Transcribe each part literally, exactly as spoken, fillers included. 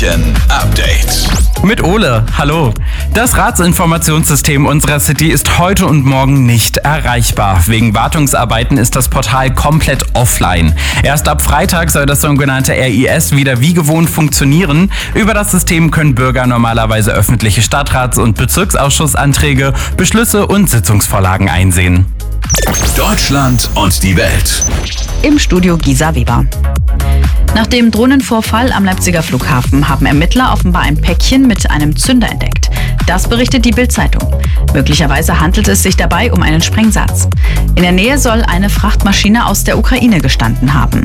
München Update. Mit Ole, hallo. Das Ratsinformationssystem unserer City ist heute und morgen nicht erreichbar. Wegen Wartungsarbeiten ist das Portal komplett offline. Erst ab Freitag soll das sogenannte R I S wieder wie gewohnt funktionieren. Über das System können Bürger normalerweise öffentliche Stadtrats- und Bezirksausschussanträge, Beschlüsse und Sitzungsvorlagen einsehen. Deutschland und die Welt. Im Studio Gisa Weber. Nach dem Drohnenvorfall am Leipziger Flughafen haben Ermittler offenbar ein Päckchen mit einem Zünder entdeckt. Das berichtet die Bild-Zeitung. Möglicherweise handelt es sich dabei um einen Sprengsatz. In der Nähe soll eine Frachtmaschine aus der Ukraine gestanden haben.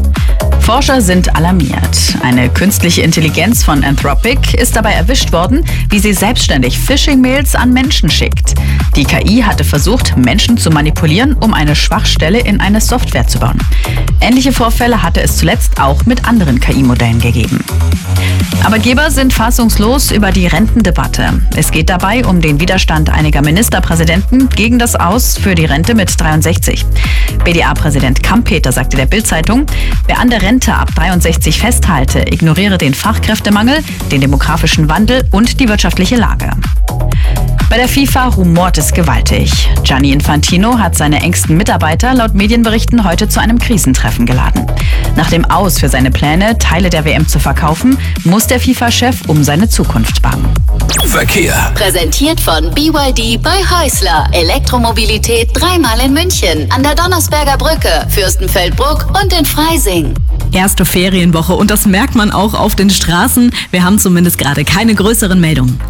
Forscher sind alarmiert. Eine künstliche Intelligenz von Anthropic ist dabei erwischt worden, wie sie selbstständig Phishing-Mails an Menschen schickt. Die K I hatte versucht, Menschen zu manipulieren, um eine Schwachstelle in eine Software zu bauen. Ähnliche Vorfälle hatte es zuletzt auch mit anderen K I-Modellen gegeben. Arbeitgeber sind fassungslos über die Rentendebatte. Es geht dabei um den Widerstand einiger Ministerpräsidenten gegen das Aus für die Rente mit dreiundsechzig. B D A-Präsident Kampeter sagte der Bild-Zeitung, wer an der Rente ab dreiundsechzig festhalte, ignoriere den Fachkräftemangel, den demografischen Wandel und die wirtschaftliche Lage. Bei der FIFA rumort es gewaltig. Gianni Infantino hat seine engsten Mitarbeiter laut Medienberichten heute zu einem Krisentreffen geladen. Nach dem Aus für seine Pläne, Teile der W M zu verkaufen, muss der FIFA-Chef um seine Zukunft bangen. Verkehr. Präsentiert von B Y D bei Häusler. Elektromobilität dreimal in München, an der Donnersberger Brücke, Fürstenfeldbruck und in Freising. Erste Ferienwoche und das merkt man auch auf den Straßen. Wir haben zumindest gerade keine größeren Meldungen.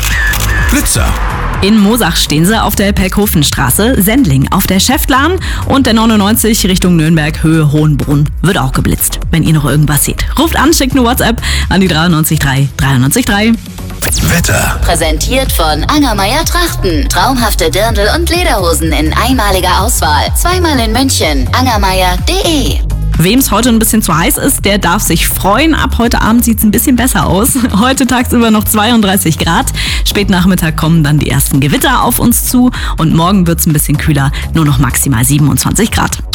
Blitzer. In Moosach stehen sie auf der Pelkhofenstraße, Sendling auf der Schäftlahn und der neunundneunzig Richtung Nürnberg, Höhe Hohenbrunn wird auch geblitzt. Wenn ihr noch irgendwas seht, ruft an, schickt eine WhatsApp an die dreiundneunzig drei dreiundneunzig drei. Wetter. Präsentiert von Angermeier Trachten. Traumhafte Dirndl und Lederhosen in einmaliger Auswahl. Zweimal in München. angermeier punkt de. Wem es heute ein bisschen zu heiß ist, der darf sich freuen. Ab heute Abend sieht es ein bisschen besser aus. Heute tagsüber noch zweiunddreißig Grad. Spät Nachmittag kommen dann die ersten Gewitter auf uns zu. Und morgen wird es ein bisschen kühler, nur noch maximal siebenundzwanzig Grad.